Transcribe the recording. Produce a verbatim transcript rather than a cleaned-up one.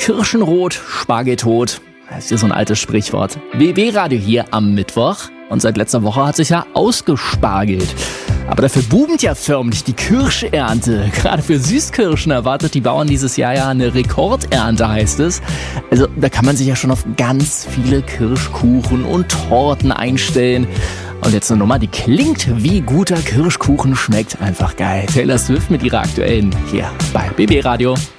Kirschenrot, Spargel tot. Das ist ja so ein altes Sprichwort. B B Radio hier am Mittwoch. Und seit letzter Woche hat sich ja ausgespargelt. Aber dafür boomt ja förmlich die Kirschernte. Gerade für Süßkirschen erwartet die Bauern dieses Jahr ja eine Rekordernte, heißt es. Also da kann man sich ja schon auf ganz viele Kirschkuchen und Torten einstellen. Und jetzt eine Nummer, die klingt wie guter Kirschkuchen, schmeckt einfach geil. Taylor Swift mit ihrer aktuellen hier bei B B Radio.